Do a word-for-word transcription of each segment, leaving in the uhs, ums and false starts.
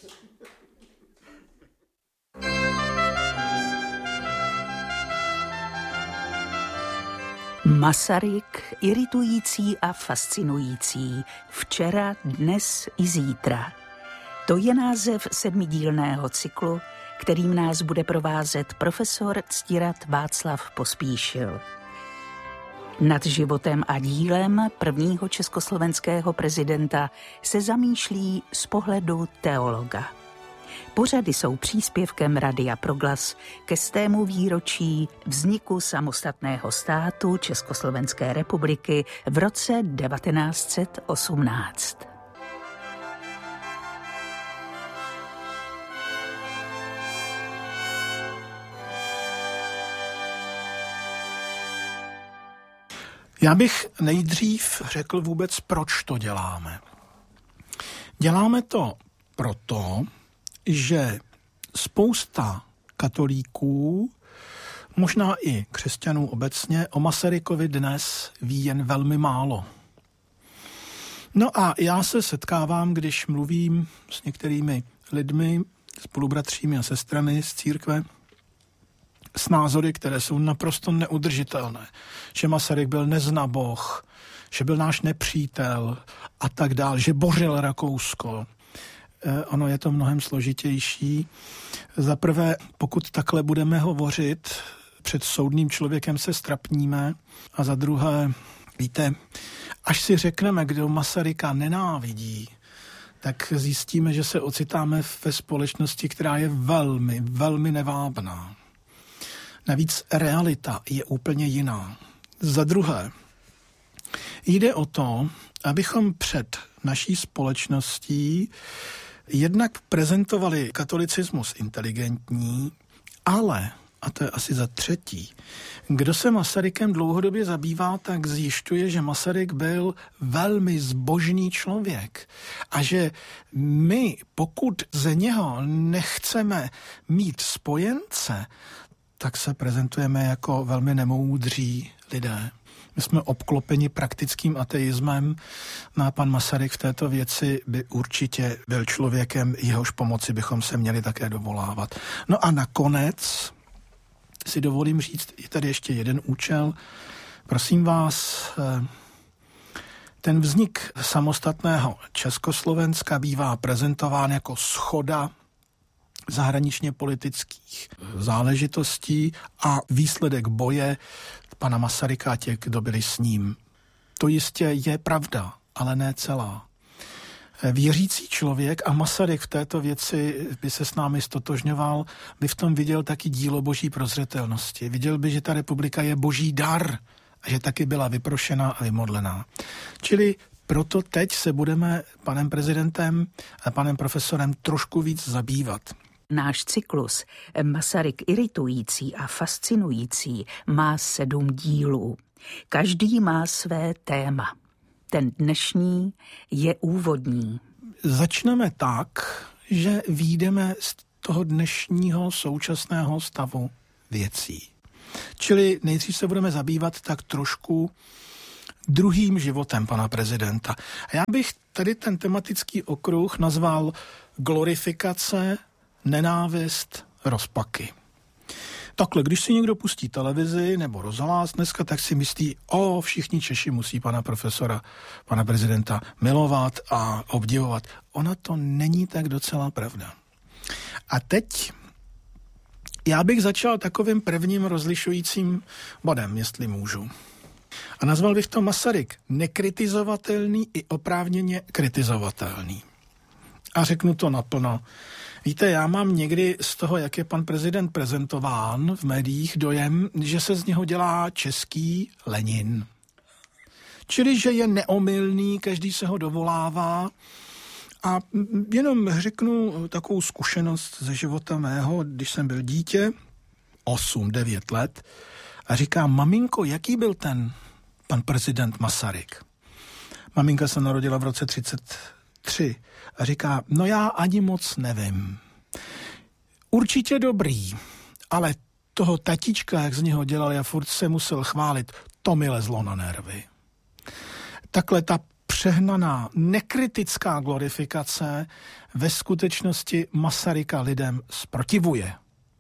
Masaryk, iritující a fascinující, včera, dnes i zítra. To je název sedmidílného cyklu, kterým nás bude provázet profesor Ctirad Václav Pospíšil. Nad životem a dílem prvního československého prezidenta se zamýšlí z pohledu teologa. Pořady jsou příspěvkem Radia Proglas ke stému výročí vzniku samostatného státu Československé republiky v roce devatenáct set osmnáct. Já bych nejdřív řekl vůbec, proč to děláme. Děláme to proto, že spousta katolíků, možná i křesťanů obecně, o Masarykovi dnes ví jen velmi málo. No a já se setkávám, když mluvím s některými lidmi, spolubratřími a sestrami z církve, s názory, které jsou naprosto neudržitelné. Že Masaryk byl neznaboh, že byl náš nepřítel a tak dál, že bořil Rakousko. Ono je to mnohem složitější. Za prvé, pokud takhle budeme hovořit, před soudným člověkem se strapníme. A za druhé, víte, až si řekneme, kdo Masaryka nenávidí, tak zjistíme, že se ocitáme ve společnosti, která je velmi, velmi nevábná. Navíc realita je úplně jiná. Za druhé, jde o to, abychom před naší společností jednak prezentovali katolicismus inteligentní, ale, a to je asi za třetí, kdo se Masarykem dlouhodobě zabývá, tak zjišťuje, že Masaryk byl velmi zbožný člověk a že my, pokud ze něho nechceme mít spojence, tak se prezentujeme jako velmi nemoudří lidé. My jsme obklopeni praktickým ateismem, no a pan Masaryk v této věci by určitě byl člověkem, jehož pomoci bychom se měli také dovolávat. No a nakonec si dovolím říct, je tady ještě jeden účel. Prosím vás, ten vznik samostatného Československa bývá prezentován jako shoda zahraničně politických záležitostí a výsledek boje pana Masaryka a těch, kdo byli s ním. To jistě je pravda, ale ne celá. Věřící člověk, a Masaryk v této věci by se s námi stotožňoval, by v tom viděl taky dílo boží prozřetelnosti. Viděl by, že ta republika je boží dar a že taky byla vyprošená a vymodlená. Čili proto teď se budeme panem prezidentem a panem profesorem trošku víc zabývat. Náš cyklus Masaryk iritující a fascinující má sedm dílů. Každý má své téma. Ten dnešní je úvodní. Začneme tak, že vyjdeme z toho dnešního současného stavu věcí. Čili nejdřív se budeme zabývat tak trošku druhým životem pana prezidenta. A já bych tady ten tematický okruh nazval glorifikace, nenávist, rozpaky. Takhle, když si někdo pustí televizi nebo rozhlas dneska, tak si myslí, o, všichni Češi musí pana profesora, pana prezidenta milovat a obdivovat. Ona to není tak docela pravda. A teď já bych začal takovým prvním rozlišujícím bodem, jestli můžu. A nazval bych to Masaryk nekritizovatelný i oprávněně kritizovatelný. A řeknu to naplno. Víte, já mám někdy z toho, jak je pan prezident prezentován v médiích, dojem, že se z něho dělá český Lenin. Čili, že je neomylný, každý se ho dovolává. A jenom řeknu takovou zkušenost ze života mého, když jsem byl dítě, osm devět let, a říkám, maminko, jaký byl ten pan prezident Masaryk? Maminka se narodila v roce třicet tři a říká, no já ani moc nevím. Určitě dobrý, ale toho tatička, jak z něho dělal, já furt se musel chválit, to mi lezlo na nervy. Takhle ta přehnaná, nekritická glorifikace ve skutečnosti Masaryka lidem zprotivuje.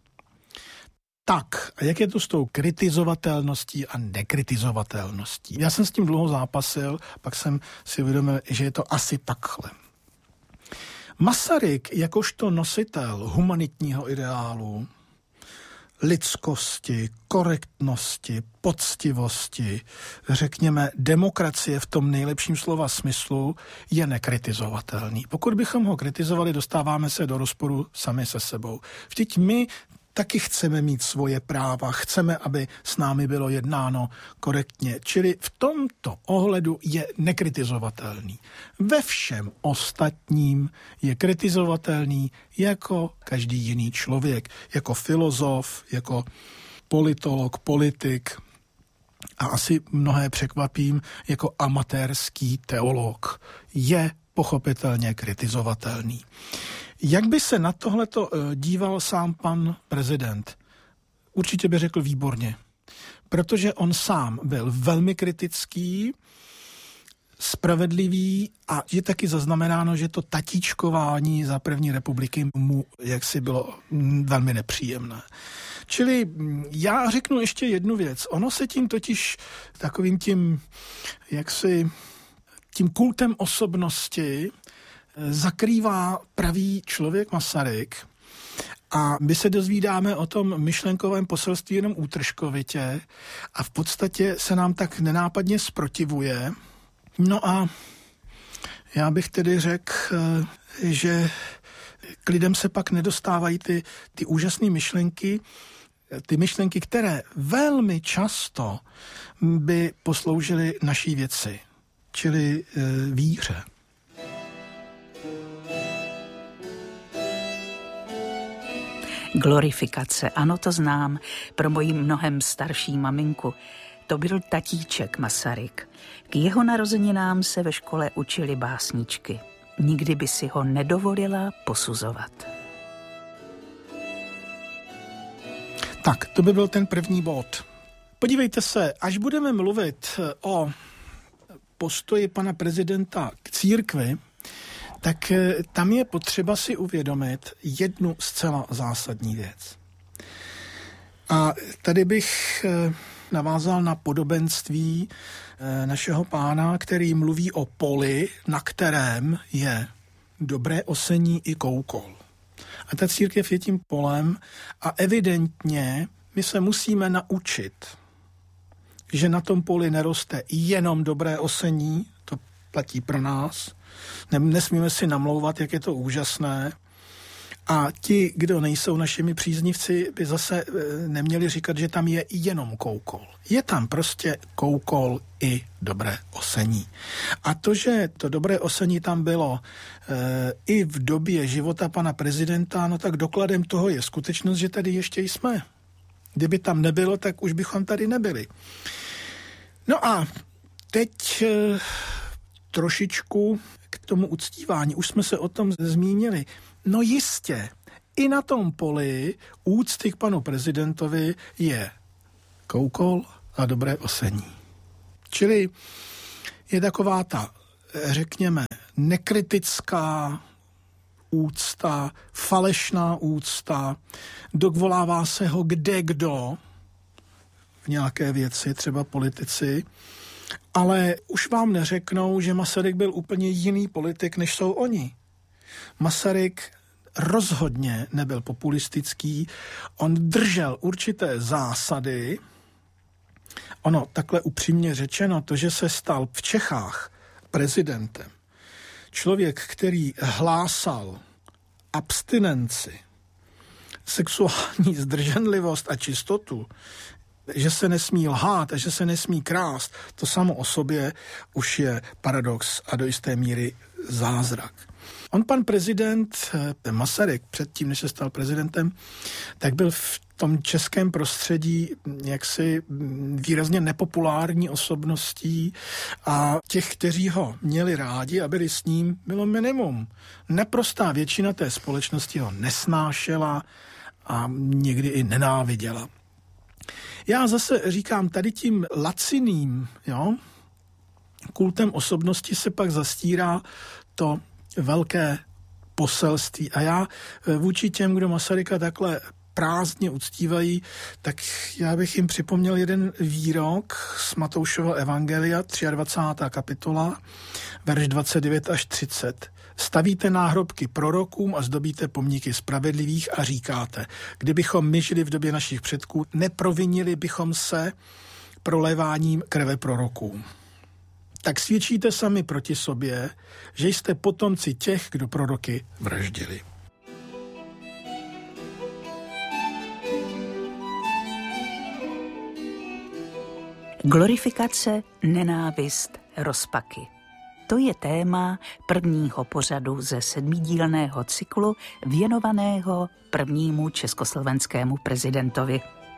Tak, a jak je to s tou kritizovatelností a nekritizovatelností? Já jsem s tím dlouho zápasil, pak jsem si uvědomil, že je to asi takhle. Masaryk jakožto nositel humanitního ideálu, lidskosti, korektnosti, poctivosti, řekněme demokracie v tom nejlepším slova smyslu, je nekritizovatelný. Pokud bychom ho kritizovali, dostáváme se do rozporu sami se sebou. Vždyť my taky chceme mít svoje práva, chceme, aby s námi bylo jednáno korektně. Čili v tomto ohledu je nekritizovatelný. Ve všem ostatním je kritizovatelný jako každý jiný člověk, jako filozof, jako politolog, politik a asi mnohé překvapím, jako amatérský teolog. Je pochopitelně kritizovatelný. Jak by se na tohleto díval sám pan prezident? Určitě by řekl výborně, protože on sám byl velmi kritický, spravedlivý a je taky zaznamenáno, že to tatíčkování za první republiky mu jaksi bylo velmi nepříjemné. Čili já řeknu ještě jednu věc. Ono se tím totiž takovým tím, jaksi, tím kultem osobnosti zakrývá pravý člověk Masaryk a my se dozvídáme o tom myšlenkovém poselství jenom útržkovitě a v podstatě se nám tak nenápadně zprotivuje. No a já bych tedy řekl, že k lidem se pak nedostávají ty, ty úžasné myšlenky, ty myšlenky, které velmi často by posloužily naší věci, čili e, víře. Glorifikace, ano, to znám, pro moji mnohem starší maminku. To byl tatíček Masaryk. K jeho narozeninám se ve škole učili básničky. Nikdy by si ho nedovolila posuzovat. Tak, to by byl ten první bod. Podívejte se, až budeme mluvit o postoji pana prezidenta k církvi, tak tam je potřeba si uvědomit jednu zcela zásadní věc. A tady bych navázal na podobenství našeho pána, který mluví o poli, na kterém je dobré osení i koukol. A ta církev je tím polem a evidentně my se musíme naučit, že na tom poli neroste jenom dobré osení, to platí pro nás, nesmíme si namlouvat, jak je to úžasné. A ti, kdo nejsou našimi příznivci, by zase neměli říkat, že tam je jenom koukol. Je tam prostě koukol i dobré osení. A to, že to dobré osení tam bylo e, i v době života pana prezidenta, no tak dokladem toho je skutečnost, že tady ještě jsme. Kdyby tam nebylo, tak už bychom tady nebyli. No a teď e, trošičku k tomu uctívání. Už jsme se o tom zmínili. No jistě, i na tom poli úcty k panu prezidentovi je koukol a dobré osení. Čili je taková ta, řekněme, nekritická úcta, falešná úcta, dovolává se ho kdekdo v nějaké věci, třeba politici, ale už vám neřeknou, že Masaryk byl úplně jiný politik, než jsou oni. Masaryk rozhodně nebyl populistický, on držel určité zásady. Ono, takhle upřímně řečeno, to, že se stal v Čechách prezidentem, člověk, který hlásal abstinenci, sexuální zdrženlivost a čistotu, že se nesmí lhát a že se nesmí krást, to samo o sobě už je paradox a do jisté míry zázrak. On, pan prezident Masaryk, předtím, než se stal prezidentem, tak byl v tom českém prostředí jaksi výrazně nepopulární osobností a těch, kteří ho měli rádi a byli s ním, bylo minimum. Neprostá většina té společnosti ho nesnášela a někdy i nenáviděla. Já zase říkám tady tím laciným, jo, kultem osobnosti se pak zastírá to velké poselství. A já vůči těm, kdo Masaryka takhle prázdně uctívají, tak já bych jim připomněl jeden výrok z Matoušova evangelia, dvacátá třetí kapitola, verš dvacet devět až třicet. Stavíte náhrobky prorokům a zdobíte pomníky spravedlivých a říkáte, kdybychom my žili v době našich předků, neprovinili bychom se proléváním krve proroků. Tak svědčíte sami proti sobě, že jste potomci těch, kdo proroky vraždili. Glorifikace, nenávist, rozpaky. To je téma prvního pořadu ze sedmidílného cyklu věnovaného prvnímu československému prezidentovi.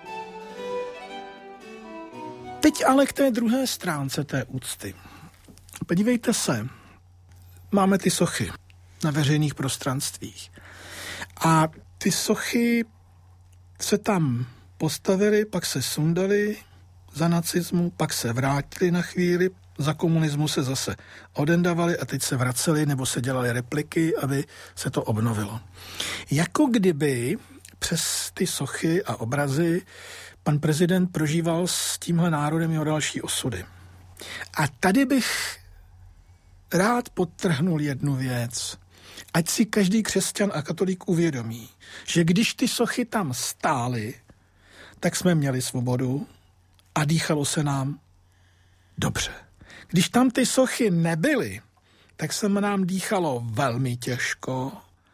Teď ale k té druhé stránce té úcty. Podívejte se, máme ty sochy na veřejných prostranstvích. A ty sochy se tam postavily, pak se sundaly za nacismu, pak se vrátili na chvíli, za komunismu se zase odendavali a teď se vraceli nebo se dělali repliky, aby se to obnovilo. Jako kdyby přes ty sochy a obrazy pan prezident prožíval s tímhle národem jeho další osudy. A tady bych rád podtrhnul jednu věc. Ať si každý křesťan a katolík uvědomí, že když ty sochy tam stály, tak jsme měli svobodu a dýchalo se nám dobře. Když tam ty sochy nebyly, tak se nám dýchalo velmi těžko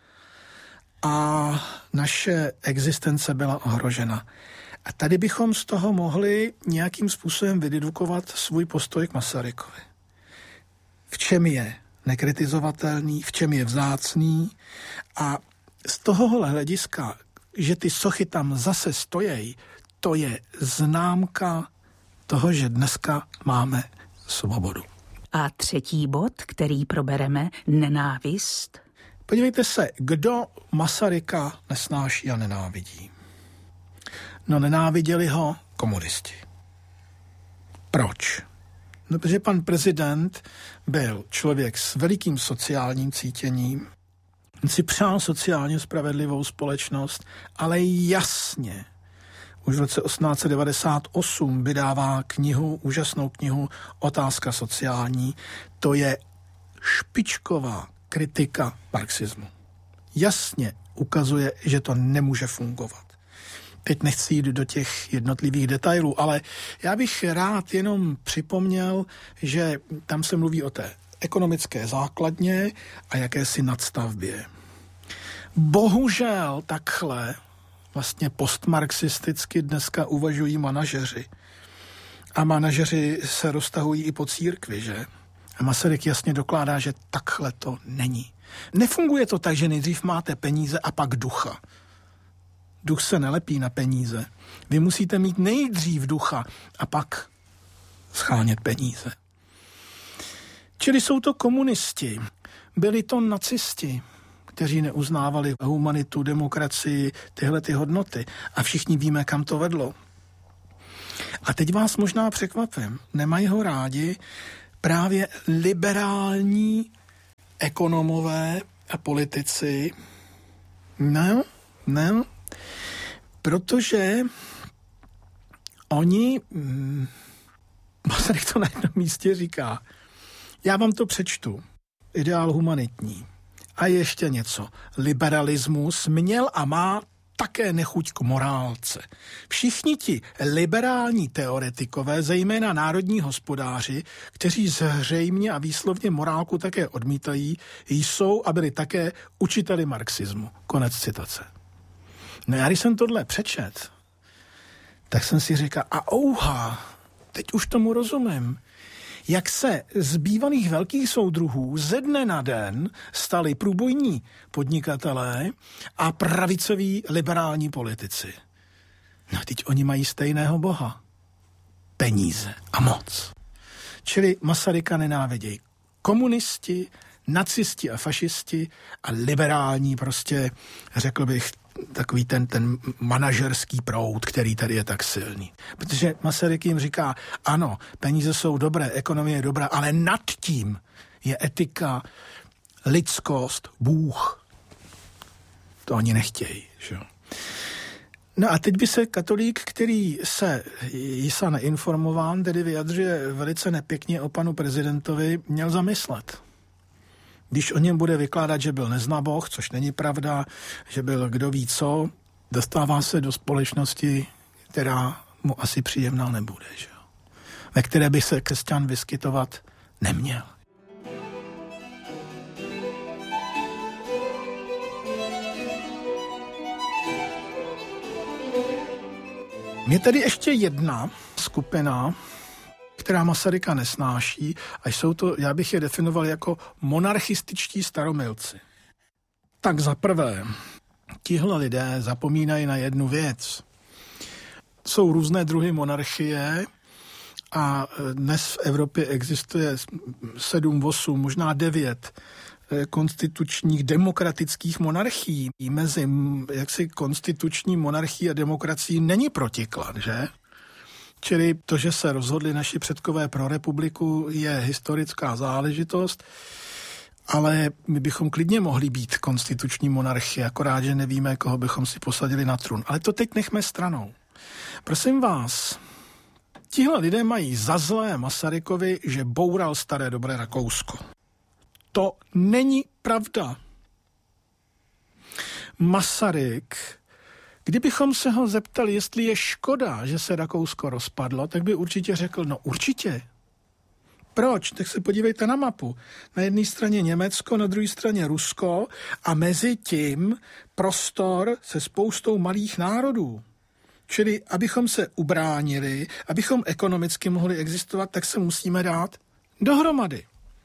a naše existence byla ohrožena. A tady bychom z toho mohli nějakým způsobem vydedukovat svůj postoj k Masarykovi. V čem je nekritizovatelný, v čem je vzácný a z tohohle hlediska, že ty sochy tam zase stojí, to je známka toho, že dneska máme svobodu. A třetí bod, který probereme, nenávist. Podívejte se, kdo Masaryka nesnáší a nenávidí. No nenáviděli ho komunisti. Proč? No, protože pan prezident byl člověk s velikým sociálním cítěním, on si přál sociálně spravedlivou společnost, ale jasně, už v roce osmnáct set devadesát osm vydává knihu, úžasnou knihu Otázka sociální. To je špičková kritika marxismu. Jasně ukazuje, že to nemůže fungovat. Teď nechci jít do těch jednotlivých detailů, ale já bych rád jenom připomněl, že tam se mluví o té ekonomické základně a jakési nadstavbě. Bohužel takhle vlastně postmarxisticky dneska uvažují manažeři. A manažeři se roztahují i po církvi, že? A Masaryk jasně dokládá, že takhle to není. Nefunguje to tak, že nejdřív máte peníze a pak ducha. Duch se nelepí na peníze. Vy musíte mít nejdřív ducha a pak schánět peníze. Čili jsou to komunisti, byli to nacisti, kteří neuznávali humanitu, demokracii, tyhle ty hodnoty. A všichni víme, kam to vedlo. A teď vás možná překvapím. Nemají ho rádi právě liberální ekonomové a politici. No, no, protože oni, hm, Masaryk to na jednom místě říká, já vám to přečtu, ideál humanitní. A ještě něco. Liberalismus měl a má také nechuť k morálce. Všichni ti liberální teoretikové, zejména národní hospodáři, kteří zřejmě a výslovně morálku také odmítají, jsou a byli také učiteli marxismu. Konec citace. No já když jsem tohle přečet, tak jsem si říkal, a ouha, teď už tomu rozumím. Jak se z bývalých velkých soudruhů ze dne na den stali průbojní podnikatelé a pravicoví liberální politici. No teď oni mají stejného boha. Peníze a moc. Čili Masaryka nenávidějí komunisti, nacisti a fašisti a liberální prostě, řekl bych, takový ten, ten manažerský proud, který tady je tak silný. Protože Masaryk jim říká, ano, peníze jsou dobré, ekonomie je dobrá, ale nad tím je etika, lidskost, Bůh. To oni nechtějí. Že? No a teď by se katolík, který se jisa neinformován, tedy vyjadřuje velice nepěkně o panu prezidentovi, měl zamyslet. Když o něm bude vykládat, že byl neznaboch, což není pravda, že byl kdo ví co, dostává se do společnosti, která mu asi příjemná nebude, že? Ve které by se křesťan vyskytovat neměl. Je tady ještě jedna skupina, která Masaryka nesnáší, a jsou to, já bych je definoval jako monarchističtí staromilci. Tak za prvé, tihle lidé zapomínají na jednu věc. Jsou různé druhy monarchie a dnes v Evropě existuje sedm, osm, možná devět konstitučních demokratických monarchií. Mezi jaksi konstituční monarchií a demokracií není protiklad, že? Čili to, že se rozhodli naši předkové pro republiku, je historická záležitost, ale my bychom klidně mohli být konstituční monarchie, akorát, že nevíme, koho bychom si posadili na trůn. Ale to teď nechme stranou. Prosím vás, tihle lidé mají za zlé Masarykovi, že boural staré dobré Rakousko. To není pravda. Masaryk, kdybychom se ho zeptali, jestli je škoda, že se Rakousko rozpadlo, tak by určitě řekl, no určitě. Proč? Tak se podívejte na mapu. Na jedné straně Německo, na druhé straně Rusko a mezi tím prostor se spoustou malých národů. Čili abychom se ubránili, abychom ekonomicky mohli existovat, tak se musíme dát dohromady.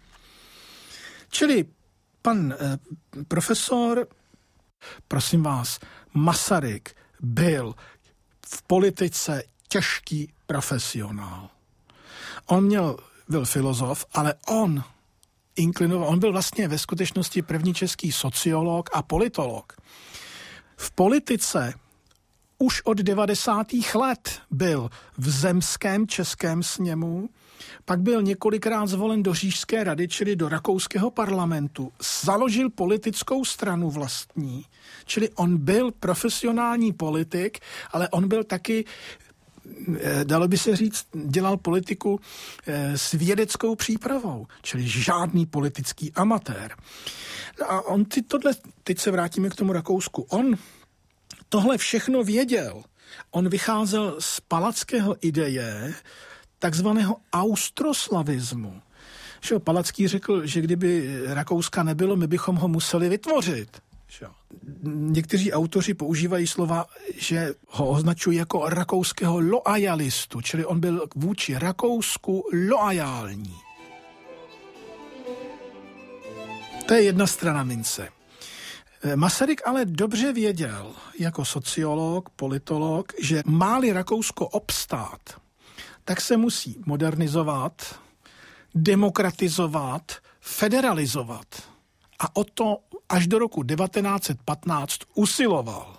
Čili pan eh, profesor, prosím vás, Masaryk byl v politice těžký profesionál. On měl, byl filozof, ale on inklinoval, on byl vlastně ve skutečnosti první český sociolog a politolog. V politice už od devadesátých let byl v zemském českém sněmu, pak byl několikrát zvolen do Říšské rady, čili do rakouského parlamentu. Založil politickou stranu vlastní, čili on byl profesionální politik, ale on byl taky, dalo by se říct, dělal politiku s vědeckou přípravou, čili žádný politický amatér. No a on ty tohle, teď se vrátíme k tomu Rakousku, on tohle všechno věděl. On vycházel z palackého ideje, takzvaného austroslavismu. Že Palacký řekl, že kdyby Rakouska nebylo, my bychom ho museli vytvořit. Že? Někteří autoři používají slova, že ho označují jako rakouského loajalistu, čili on byl vůči Rakousku loajální. To je jedna strana mince. Masaryk ale dobře věděl, jako sociolog, politolog, že má-li Rakousko obstát, tak se musí modernizovat, demokratizovat, federalizovat. A o to až do roku devatenáct set patnáct usiloval.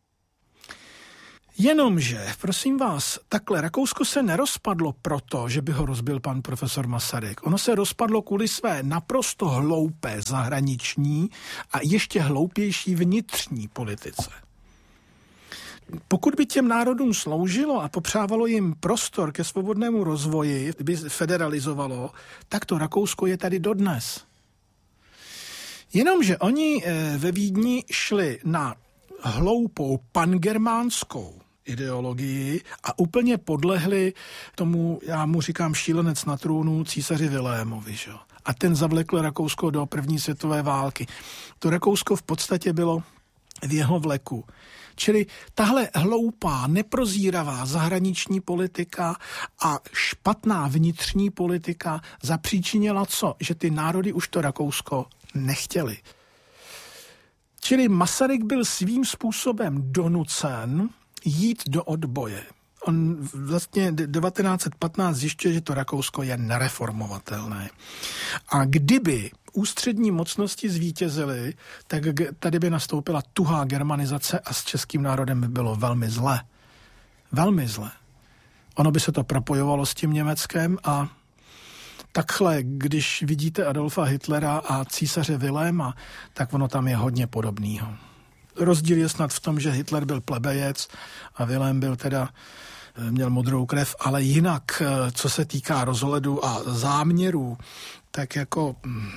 Jenomže, prosím vás, takhle Rakousko se nerozpadlo proto, že by ho rozbil pan profesor Masaryk. Ono se rozpadlo kvůli své naprosto hloupé zahraniční a ještě hloupější vnitřní politice. Pokud by těm národům sloužilo a popřávalo jim prostor ke svobodnému rozvoji, by federalizovalo, tak to Rakousko je tady dodnes. Jenomže oni ve Vídni šli na hloupou pangermánskou ideologii a úplně podlehli tomu, já mu říkám šílenec na trůnu, císaři Vilémovi. Že? A ten zavlekl Rakousko do první světové války. To Rakousko v podstatě bylo v jeho vleku. Čili tahle hloupá, neprozíravá zahraniční politika a špatná vnitřní politika zapříčinila co? Že ty národy už to Rakousko nechtěli. Čili Masaryk byl svým způsobem donucen jít do odboje. On vlastně devatenáct set patnáct zjišťuje, že to Rakousko je nereformovatelné. A kdyby ústřední mocnosti zvítězily, tak tady by nastoupila tuhá germanizace a s českým národem by bylo velmi zle. Velmi zle. Ono by se to propojovalo s tím Německem a takhle, když vidíte Adolfa Hitlera a císaře Viléma, tak ono tam je hodně podobného. Rozdíl je snad v tom, že Hitler byl plebejec a Vilém byl teda, měl modrou krev, ale jinak, co se týká rozhledu a záměrů, tak jako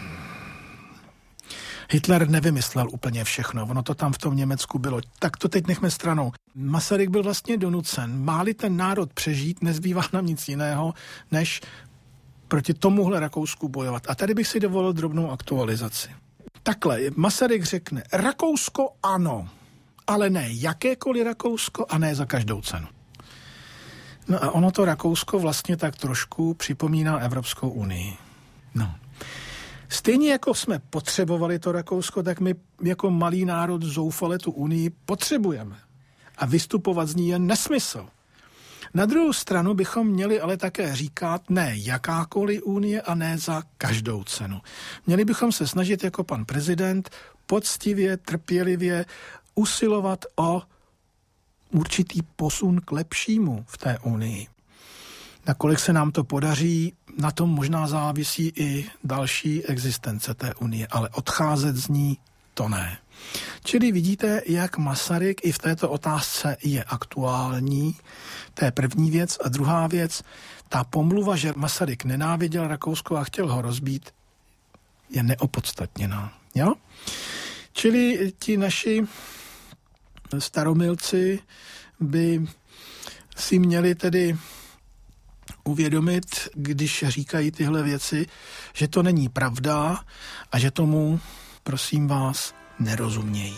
Hitler nevymyslel úplně všechno. Ono to tam v tom Německu bylo. Tak to teď nechme stranou. Masaryk byl vlastně donucen. Má-li ten národ přežít, nezbývá nám nic jiného, než proti tomuhle Rakousku bojovat. A tady bych si dovolil drobnou aktualizaci. Takhle, Masaryk řekne, Rakousko ano, ale ne jakékoliv Rakousko a ne za každou cenu. No a ono to Rakousko vlastně tak trošku připomíná Evropskou unii. No. Stejně jako jsme potřebovali to Rakousko, tak my jako malý národ zoufale tu unii potřebujeme. A vystupovat z ní je nesmysl. Na druhou stranu bychom měli ale také říkat ne jakákoliv unie a ne za každou cenu. Měli bychom se snažit jako pan prezident poctivě, trpělivě usilovat o určitý posun k lepšímu v té unii. Nakolik se nám to podaří, na tom možná závisí i další existence té unie, ale odcházet z ní to ne. Čili vidíte, jak Masaryk i v této otázce je aktuální. To je první věc. A druhá věc, ta pomluva, že Masaryk nenáviděl Rakousko a chtěl ho rozbít, je neopodstatněná. Jo? Čili ti naši staromilci by si měli tedy uvědomit, když říkají tyhle věci, že to není pravda a že tomu, prosím vás, nerozumějí.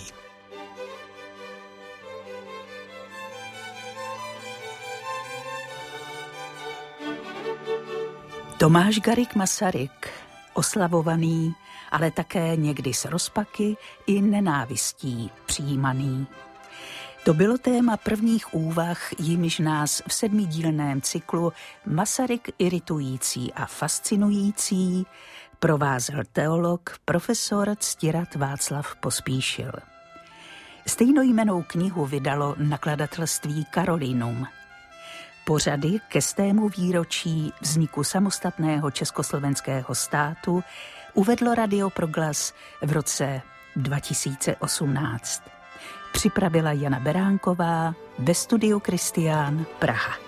Tomáš Garrigue Masaryk, oslavovaný, ale také někdy s rozpaky i nenávistí přijímaný. To bylo téma prvních úvah, jimiž nás v sedmidílném cyklu Masaryk iritující a fascinující provázel teolog profesor Ctirad Václav Pospíšil. Stejnojmennou knihu vydalo nakladatelství Karolinum. Pořady ke stému výročí vzniku samostatného československého státu uvedlo Radio Proglas v roce dva tisíce osmnáct. Připravila Jana Beránková, ve studiu Kristián, Praha.